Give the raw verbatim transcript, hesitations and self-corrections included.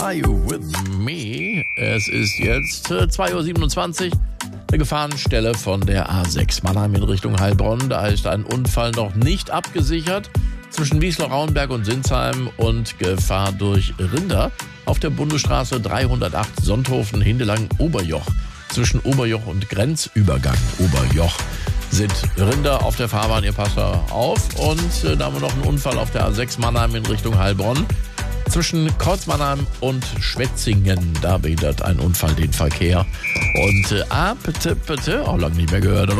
Are You With Me? Es ist jetzt äh, zwei Uhr siebenundzwanzig. Eine Gefahrenstelle von der A sechs Mannheim in Richtung Heilbronn. Da ist ein Unfall noch nicht abgesichert zwischen Wiesloch, Rauenberg und Sinsheim und Gefahr durch Rinder auf der Bundesstraße dreihundertacht Sonthofen, Hindelang, Oberjoch. Zwischen Oberjoch und Grenzübergang Oberjoch sind Rinder auf der Fahrbahn. Ihr passt da auf. Und äh, da haben wir noch einen Unfall auf der A sechs Mannheim in Richtung Heilbronn. Zwischen Kreuzmannheim und Schwetzingen, da behindert ein Unfall den Verkehr. Und äh, ah, bitte, bitte, auch lange nicht mehr gehört, oder?